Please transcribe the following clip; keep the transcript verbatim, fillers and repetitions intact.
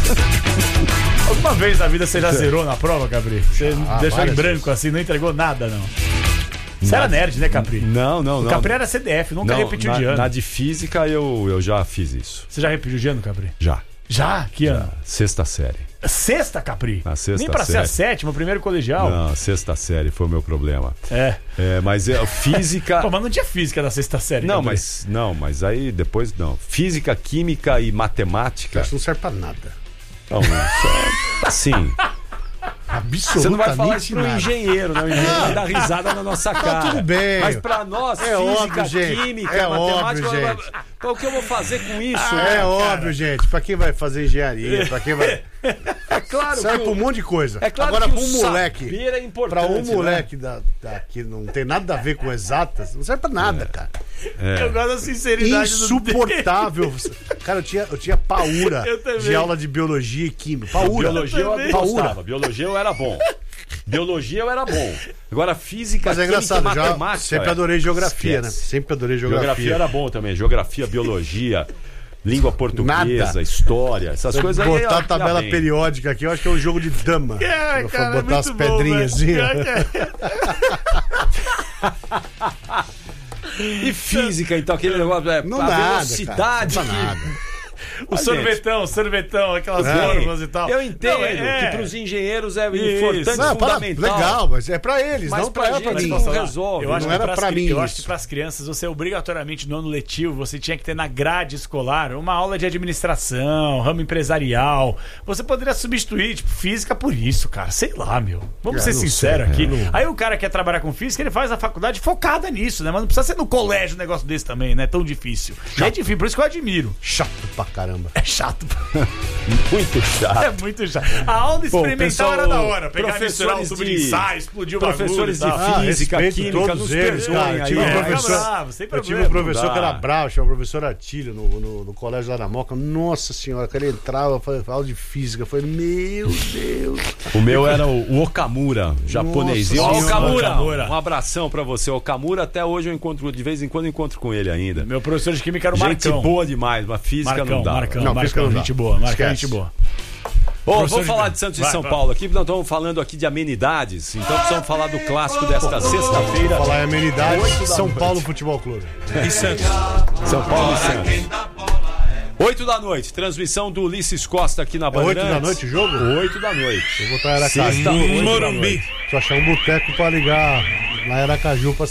Alguma vez na vida você já zerou na prova, Capri? Você Ah, deixou em várias branco vezes. assim, não entregou nada, não. Você era nerd, né, Capri? Não, não, O não. Capri era C D F, nunca Não, repetiu na, de ano. Na de física eu, eu já fiz isso. Você já repetiu de ano, Capri? Já. Já? Que ano? Sexta série. Sexta, Capri? Na sexta Nem pra ser a série. sétima, o primeiro colegial. Não, sexta série foi o meu problema. É. É, mas é, física. Pô, mas não tinha física na sexta série. Não, Capri. mas não, mas aí depois não. Física, química e matemática. Acho que não serve pra nada. Não, só, assim. Absolutamente Você não vai falar isso pro nada. engenheiro, né? O engenheiro vai dar risada na nossa cara. tudo bem. Mas pra nós, É física, óbvio, gente. química, É matemática, óbvio, vai- gente. Pô, o que eu vou fazer com isso? Ah, né, é cara? óbvio, gente. Pra quem vai fazer engenharia, pra quem vai. É claro Serve que pra um o- monte de coisa. É claro Agora, que pra um o moleque. saber é importante, Pra um né? moleque da, da- que não tem nada a ver com exatas, não serve pra nada, cara. Eu gosto da sinceridade do Insuportável. Cara, eu tinha, eu tinha paura Eu também. de aula de biologia e química. Paura. Biologia eu também. gostava, Paura. biologia eu era bom. Biologia eu era bom. Agora física, Mas é química engraçado, e já matemática. sempre é. adorei geografia, Esquece. né? Sempre adorei geografia. Geografia era bom também. Geografia, biologia, língua portuguesa, Nada. história, essas coisas aí. eu Botar a acho que dá tabela bem. periódica aqui, eu acho que é um jogo de dama. É, Eu cara, vou botar é as muito bom, pedrinhas assim, velho. ó. E física, então, aquele negócio. É, Não a dá nada, velocidade cara. Não que. dá nada. O Ah, sorvetão, sorvetão, aquelas É. fórmulas e tal. Eu entendo Não, é- que pros engenheiros é Isso. importante, Não, para, fundamental. legal, mas é pra eles, Mas não pra, pra ela, pra gente mim. não Posso falar? resolve. Eu acho Não que era pras pra cri- mim Eu acho isso. que para as crianças, você obrigatoriamente no ano letivo, você tinha que ter na grade escolar uma aula de administração, ramo empresarial. Você poderia substituir, tipo, física por isso, cara. Sei lá, meu. Vamos É, ser não sinceros sei, aqui. é, não- Aí o cara quer trabalhar com física, ele faz a faculdade focada nisso, né? Mas não precisa ser no colégio um negócio desse também, né? Tão difícil. E é difícil, por isso que eu admiro. Chato pra caramba. É chato. Muito chato. É muito chato. A aula Pô, experimental pessoal, era da hora. Pegar professores misturar um tubo de de- ensaio, explodir o professores bagulho e de tal. Ah, física, respeito química, todos nos eles, perdoem cara. aí, Tive um é. professor, bravo, sem eu tive problema. um professor Não que dá. era bravo, chamava o professor Atílio no, no, no colégio lá na Moca. Nossa senhora, quando ele entrava, foi aula de física. Eu falei, meu Deus. O meu era o, o Okamura, japonesinho. Nossa Ó, senhora. Okamura, Okamura. um abração pra você. Okamura, até hoje eu encontro, de vez em quando eu encontro com ele ainda. Meu professor de química era o Gente Marcão. boa demais, mas física Marcão, não dá. Marcão, Não, Marcão, física não dá. gente boa, Marcão, Esquece. gente boa. Ô, Professor vamos de- falar de Santos e Vai, São vai. Paulo aqui, nós estamos falando aqui de amenidades, então precisamos falar do clássico desta sexta-feira. Falar em amenidades, Oito da São noite. Paulo Futebol Clube. E Santos? São Paulo e Santos. oito da noite, transmissão do Ulisses Costa aqui na É oito Bandeirantes. da noite o jogo? oito da noite. Eu vou estar em Aracaju. Sexta, oito da noite. Só achar um boteco pra ligar lá em Aracaju pra